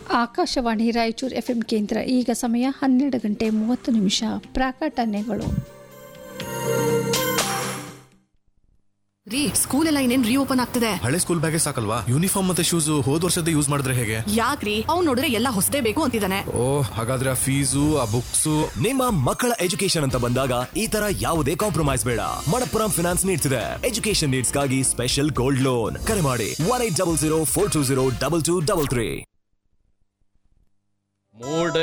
Akashvani Raichur FM ಕೇಂದ್ರ. ಈಗ ಸಮಯ 12:30 ಪ್ರಕಟಣೆಗಳು. ರೀ, ಸ್ಕೂಲ್ ಎಲ್ಲ ಇನ್ನೇನ್ ರೀಓಪನ್ ಆಗ್ತದೆ. ಹಳೆ ಸ್ಕೂಲ್ ಬ್ಯಾಗೇ ಸಾಕಲ್ವಾ? ಯೂನಿಫಾರ್ಮ್ ಮತ್ತೆ ಶೂಸ್ ಹೋದ್ ವರ್ಷದ ಯೂಸ್ ಮಾಡಿದ್ರೆ ಹೇಗೆ? ಯಾಕ್ರಿ, ಅವ್ನು ನೋಡಿದ್ರೆ ಎಲ್ಲ ಹೊಸದೇ ಬೇಕು ಅಂತಿದ್ದಾನೆ. ಓ, ಹಾಗಾದ್ರೆ ಆ ಫೀಸು ಆ ಬುಕ್ಸು. ನಿಮ್ಮ ಮಕ್ಕಳ ಎಜುಕೇಶನ್ ಅಂತ ಬಂದಾಗ ಈ ತರ ಯಾವುದೇ ಕಾಂಪ್ರಮೈಸ್ ಬೇಡ. ಮಣಪ್ಪುರಂ ಫಿನಾನ್ಸ್ ನೀಡ್ತಿದೆ ಎಜುಕೇಶನ್ ನೀಡ್ಸ್ ಗಾಗಿ ಸ್ಪೆಷಲ್ ಗೋಲ್ಡ್ ಲೋನ್. ಕರೆ ಮಾಡಿ 1800 420 2233.